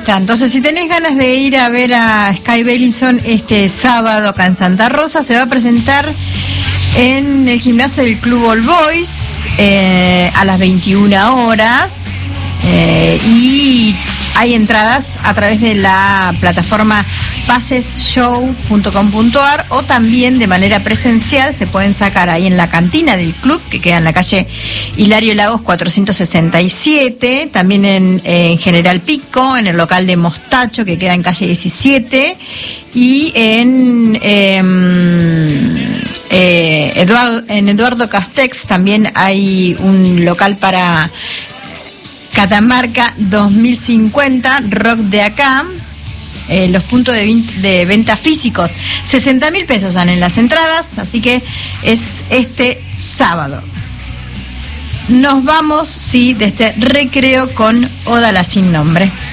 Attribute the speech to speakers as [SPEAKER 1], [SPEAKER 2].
[SPEAKER 1] está. Entonces, si tenés ganas de ir a ver a Sky Beilinson este sábado acá en Santa Rosa, se va a presentar en el gimnasio del Club All Boys a las 21 horas. Y hay entradas a través de la plataforma pasesshow.com.ar o también de manera presencial se pueden sacar ahí en la cantina del club que queda en la calle Hilario Lagos 467, también en General Pico, en el local de Mostacho que queda en calle 17 y en Eduardo Castex también hay un local para Catamarca 2050, rock de acá. Los puntos de venta físicos, 60.000 pesos salen las entradas, así que es este sábado. Nos vamos, sí, de este recreo con Oda la Sin Nombre.